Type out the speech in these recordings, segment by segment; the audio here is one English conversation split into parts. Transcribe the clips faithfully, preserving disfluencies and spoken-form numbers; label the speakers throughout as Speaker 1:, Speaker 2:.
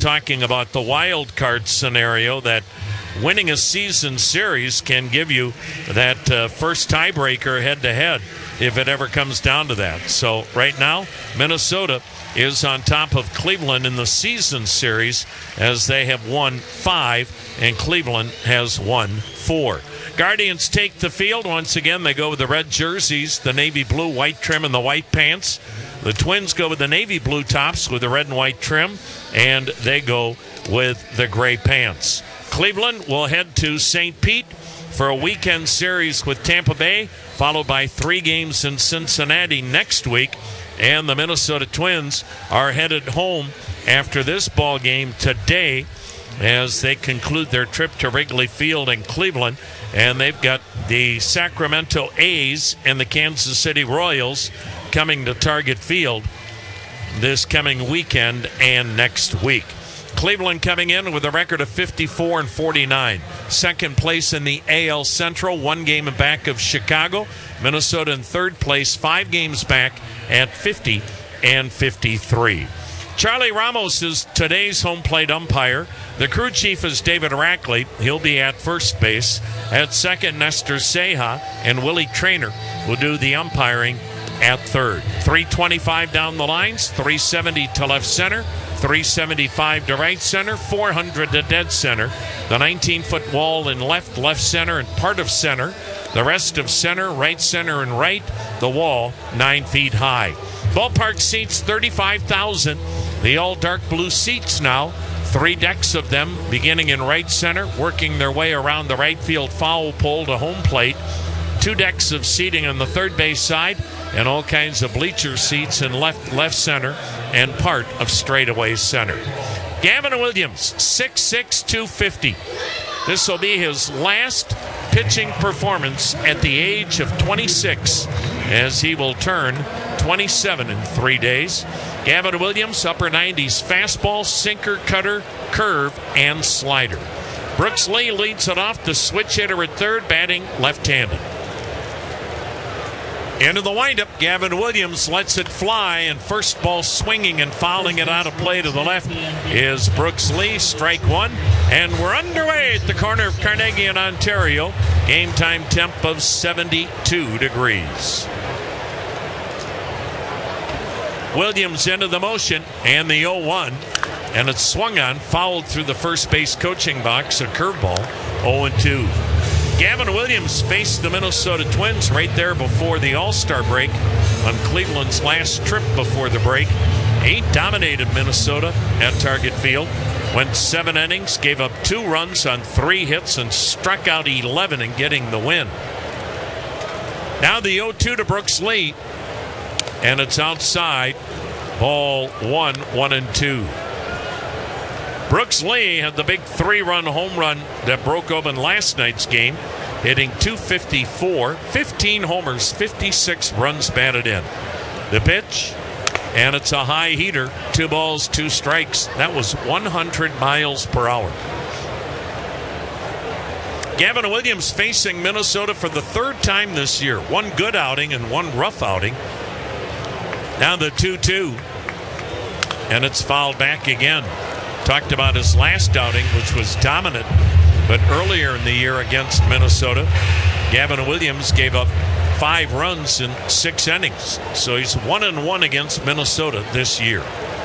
Speaker 1: talking about the wild card scenario that winning a season series can give you that uh, first tiebreaker head-to-head if it ever comes down to that. So right now, Minnesota is on top of Cleveland in the season series as they have won five and Cleveland has won four. Guardians take the field. Once again, they go with the red jerseys, the navy blue, white trim, and the white pants. The Twins go with the navy blue tops with the red and white trim, and they go with the gray pants. Cleveland will head to Saint Pete for a weekend series with Tampa Bay, followed by three games in Cincinnati next week. And the Minnesota Twins are headed home after this ball game today as they conclude their trip to Wrigley Field in Cleveland. And they've got the Sacramento A's and the Kansas City Royals coming to Target Field this coming weekend and next week. Cleveland coming in with a record of fifty-four and forty-nine. Second place in the A L Central, one game back of Chicago. Minnesota in third place, five games back at fifty and fifty-three. Charlie Ramos is today's home plate umpire. The crew chief is David Rackley. He'll be at first base. At second, Nestor Ceja, and Willie Traynor will do the umpiring at third. three twenty-five down the lines, three seventy to left center, three seventy-five to right center, four hundred to dead center. The nineteen-foot wall in left, left center, and part of center. The rest of center, right center, and right. The wall, nine feet high. Ballpark seats thirty-five thousand. The all dark blue seats now. Three decks of them beginning in right center, working their way around the right field foul pole to home plate. Two decks of seating on the third base side, and all kinds of bleacher seats in left left center and part of straightaway center. Gavin Williams, six six, two fifty. This will be his last pitching performance at the age of twenty-six, as he will turn twenty-seven in three days. Gavin Williams, upper nineties fastball, sinker, cutter, curve, and slider. Brooks Lee leads it off, the switch hitter at third, batting left-handed. Into the windup, Gavin Williams lets it fly, and first ball swinging and fouling it out of play to the left is Brooks Lee, strike one. And we're underway at the corner of Carnegie and Ontario. Game time temp of seventy-two degrees. Williams into the motion, and the oh one. And it's swung on, fouled through the first base coaching box, a curveball, oh two. Gavin Williams faced the Minnesota Twins right there before the All-Star break on Cleveland's last trip before the break. He dominated Minnesota at Target Field, went seven innings, gave up two runs on three hits, and struck out eleven in getting the win. Now the oh two to Brooks Lee, and it's outside. Ball one, one and two. Brooks Lee had the big three-run home run that broke open last night's game, hitting two fifty-four, fifteen homers, fifty-six runs batted in. The pitch, and it's a high heater, two balls, two strikes. That was one hundred miles per hour. Gavin Williams facing Minnesota for the third time this year. One good outing and one rough outing. Now the two two, and it's fouled back again. Talked about his last outing, which was dominant, but earlier in the year against Minnesota, Gavin Williams gave up five runs in six innings. So he's one and one against Minnesota this year.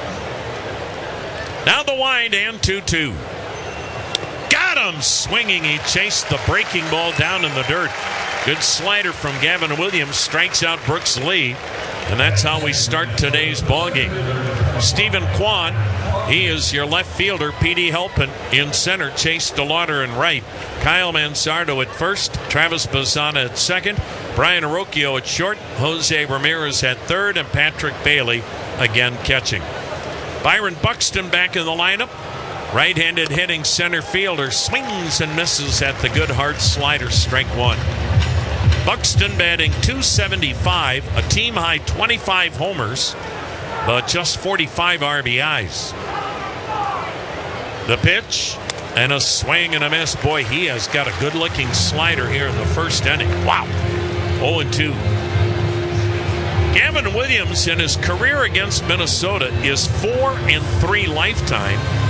Speaker 1: Now the wind and two two. Got him swinging. He chased the breaking ball down in the dirt. Good slider from Gavin Williams, strikes out Brooks Lee. And that's how we start today's ballgame. Stephen Kwan, he is your left fielder. P D Helpin in center. Chase DeLauder in right. Kyle Mansardo at first. Travis Bazzana at second. Brian Arocchio at short. Jose Ramirez at third. And Patrick Bailey again catching. Byron Buxton back in the lineup. Right-handed hitting center fielder. Swings and misses at the good hard slider. Strike one. Buxton batting two seventy-five, a team-high twenty-five homers, but just forty-five R B Is. The pitch, and a swing and a miss. Boy, he has got a good-looking slider here in the first inning. Wow. oh and two. Gavin Williams in his career against Minnesota is four and three lifetime.